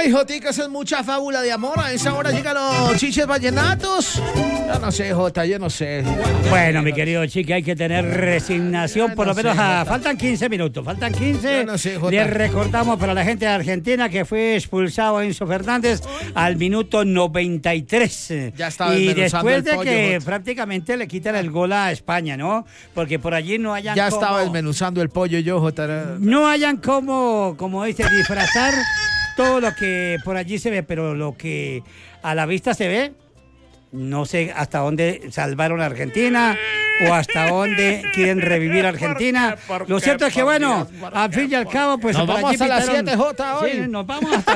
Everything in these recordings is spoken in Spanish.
Ay, Jotica, eso es mucha fábula de amor. A esa hora llegan los chiches vallenatos. Yo no sé, Jota, yo no sé. Bueno, mi querido Chiqui, hay que tener resignación, por lo menos faltan 15 minutos, faltan 15. Yo no sé, Jota. Les recordamos para la gente de Argentina que fue expulsado Enzo Fernández al minuto 93. Ya estaba y desmenuzando después el de pollo, que Jota. prácticamente le quitan el gol a España, ¿no? Porque por allí no hayan Ya como, estaba desmenuzando el pollo yo, Jota. no hayan como dice, disfrazar todo lo que por allí se ve, pero lo que a la vista se ve, no sé hasta dónde salvaron a Argentina o hasta dónde quieren revivir a Argentina. ¿Por Lo qué? cierto es que, Por bueno, Dios, ¿por al qué? fin y al cabo, pues Nos por vamos allí hasta las pintaron- 7, Jota, hoy. Sí, nos vamos hasta...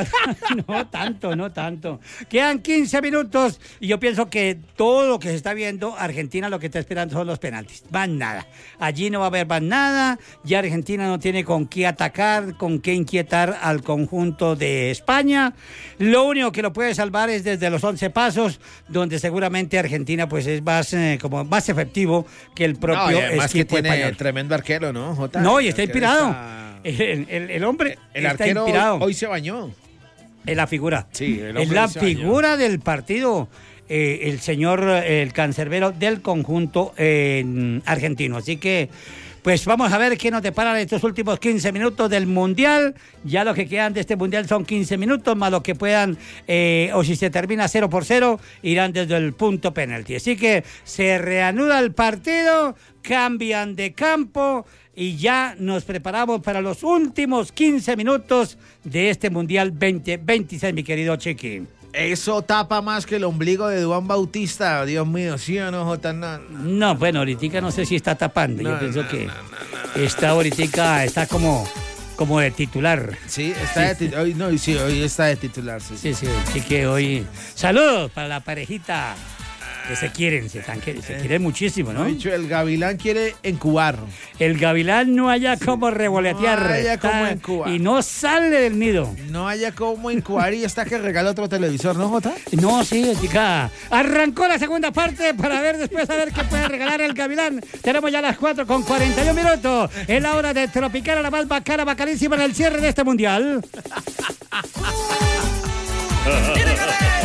No tanto. Quedan 15 minutos y yo pienso que todo lo que se está viendo, Argentina lo que está esperando son los penaltis. Más nada. Allí no va a haber más nada. Ya Argentina no tiene con qué atacar, con qué inquietar al conjunto de España. Lo único que lo puede salvar es desde los 11 pasos, donde seguramente Argentina pues es más, como más efectivo que el No, propio y además que equipo tiene español. tremendo arquero, ¿no, Jota? No, y El está arquero inspirado. está- El hombre El está arquero inspirado. hoy se bañó. Es la figura. Sí, el es hombre la se bañó. figura del partido, el señor, el cancerbero del conjunto argentino. Así que, pues vamos a ver qué nos deparan estos últimos 15 minutos del Mundial. Ya lo que quedan de este Mundial son 15 minutos, más lo que puedan, o si se termina 0-0, irán desde el punto penalti. Así que se reanuda el partido, cambian de campo y ya nos preparamos para los últimos 15 minutos de este Mundial 2026, mi querido Chiqui. Eso tapa más que el ombligo de Duan Bautista. Dios mío, ¿sí o no, Jota? No. No, bueno, ahorita no sé si está tapando. Yo pienso que está ahorita, está como de titular. Sí, está de titular. Hoy, no, sí, hoy está de titular. Sí. Sí, así que hoy... Saludos para la parejita que se quieren, se quieren muchísimo, ¿no? De hecho, el gavilán quiere encubar. El gavilán no haya como revolotear. No haya como está- incubar. y no sale del nido. No haya como encubar y está que regala otro televisor, ¿no, Jota? No, sí, chica. Arrancó la segunda parte para ver después a ver qué puede regalar el gavilán. Tenemos ya las 4:41 minutos. Es la hora de tropicar a la más bacana, bacanísima en el cierre de este mundial.